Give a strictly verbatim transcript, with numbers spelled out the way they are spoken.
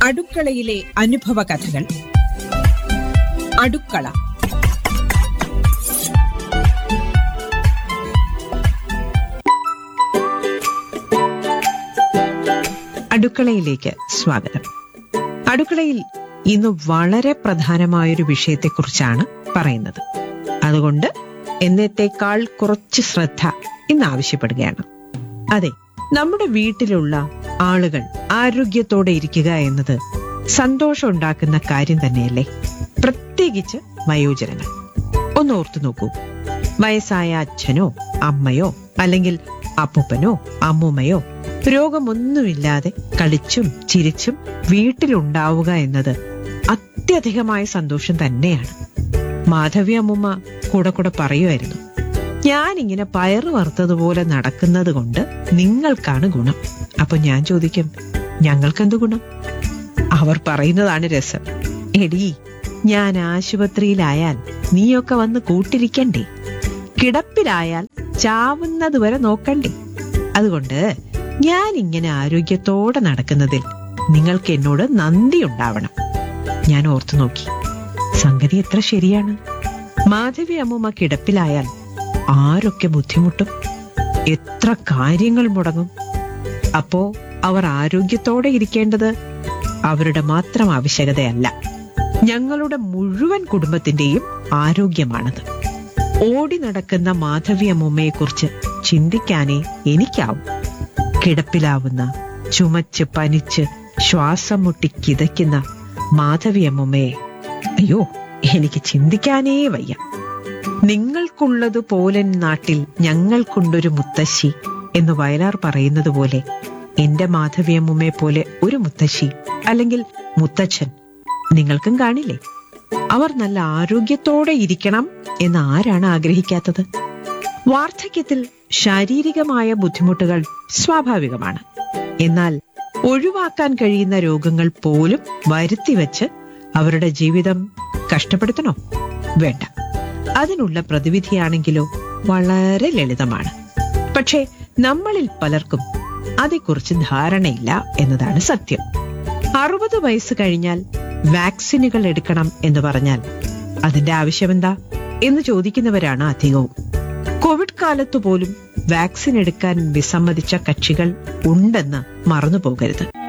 അടുക്കളയിലെ അനുഭവ കഥകൾ. അടുക്കള. അടുക്കളയിലേക്ക് സ്വാഗതം. അടുക്കളയിൽ ഇന്ന് വളരെ പ്രധാനമായൊരു വിഷയത്തെക്കുറിച്ചാണ് പറയുന്നത്. അതുകൊണ്ട് എന്നത്തേക്കാൾ കുറച്ച് ശ്രദ്ധ ഇന്ന് ആവശ്യപ്പെടുകയാണ്. അതെ, നമ്മുടെ വീട്ടിലുള്ള ആളുകൾ ആരോഗ്യത്തോടെ ഇരിക്കുക എന്നത് സന്തോഷം ഉണ്ടാക്കുന്ന കാര്യം തന്നെയല്ലേ? പ്രത്യേകിച്ച് വയോജനങ്ങൾ. ഒന്ന് ഓർത്തു നോക്കൂ. വയസ്സായ അച്ഛനോ അമ്മയോ അല്ലെങ്കിൽ അപ്പൂപ്പനോ അമ്മൂമ്മയോ രോഗമൊന്നുമില്ലാതെ കളിച്ചും ചിരിച്ചും വീട്ടിലുണ്ടാവുക എന്നത് അത്യധികമായ സന്തോഷം തന്നെയാണ്. മാധവി അമ്മൂമ്മ കൂടെ കൂടെ പറയുമായിരുന്നു, ഞാനിങ്ങനെ പയറ് വറുത്തതുപോലെ നടക്കുന്നത് കൊണ്ട് നിങ്ങൾക്കാണ് ഗുണം. അപ്പൊ ഞാൻ ചോദിക്കും, ഞങ്ങൾക്കെന്ത് ഗുണം? അവർ പറയുന്നതാണ് രസം. എടീ, ഞാൻ ആശുപത്രിയിലായാൽ നീയൊക്കെ വന്ന് കൂട്ടിരിക്കണ്ടേ? കിടപ്പിലായാൽ ചാവുന്നത് വരെ നോക്കണ്ടേ? അതുകൊണ്ട് ഞാൻ ഇങ്ങനെ ആരോഗ്യത്തോടെ നടക്കുന്നതിൽ നിങ്ങൾക്ക് എന്നോട് നന്ദി ഉണ്ടാവണം. ഞാൻ ഓർത്തു നോക്കി, സംഗതി എത്ര ശരിയാണ്. മാധവി അമ്മൂമ്മ കിടപ്പിലായാൽ ആരൊക്കെ ബുദ്ധിമുട്ടും, എത്ര കാര്യങ്ങൾ മുടങ്ങും. അപ്പോ അവർ ആരോഗ്യത്തോടെ ഇരിക്കേണ്ടത് അവരുടെ മാത്രം ആവശ്യകതയല്ല, ഞങ്ങളുടെ മുഴുവൻ കുടുംബത്തിന്റെയും ആരോഗ്യമാണത്. ഓടി നടക്കുന്ന മാധവി അമ്മൂമ്മയെക്കുറിച്ച് ചിന്തിക്കാനേ എനിക്കാവും. കിടപ്പിലാവുന്ന, ചുമച്ച് പനിച്ച് ശ്വാസം മുട്ടി കിതയ്ക്കുന്ന മാധവി അമ്മൂമ്മയെ അയ്യോ, എനിക്ക് ചിന്തിക്കാനേ വയ്യ. നിങ്ങൾക്കുള്ളത് പോലൻ നാട്ടിൽ ഞങ്ങൾക്കുണ്ടൊരു മുത്തശ്ശി എന്ന് വയലാർ പറയുന്നത് പോലെ എന്റെ മാധവി അമ്മൂമ്മയെ പോലെ ഒരു മുത്തശ്ശി അല്ലെങ്കിൽ മുത്തച്ഛൻ നിങ്ങൾക്കും കാണില്ലേ? അവർ നല്ല ആരോഗ്യത്തോടെ ഇരിക്കണം എന്ന് ആരാണ് ആഗ്രഹിക്കാത്തത്? വാർദ്ധക്യത്തിൽ ശാരീരികമായ ബുദ്ധിമുട്ടുകൾ സ്വാഭാവികമാണ്. എന്നാൽ ഒഴിവാക്കാൻ കഴിയുന്ന രോഗങ്ങൾ പോലും വരുത്തിവെച്ച് അവരുടെ ജീവിതം കഷ്ടപ്പെടുത്തണോ? വേണ്ട. അതിനുള്ള പ്രതിവിധിയാണെങ്കിലോ വളരെ ലളിതമാണ്. പക്ഷേ നമ്മളിൽ പലർക്കും അതേക്കുറിച്ച് ധാരണയില്ല എന്നതാണ് സത്യം. അറുപത് വയസ്സ് കഴിഞ്ഞാൽ വാക്സിനുകൾ എടുക്കണം എന്ന് പറഞ്ഞാൽ അതിന്റെ ആവശ്യമെന്താ എന്ന് ചോദിക്കുന്നവരാണ് അധികവും. കോവിഡ് കാലത്തു പോലും വാക്സിൻ എടുക്കാൻ വിസമ്മതിച്ച കക്ഷികൾ ഉണ്ടെന്ന് മറന്നു പോകരുത്.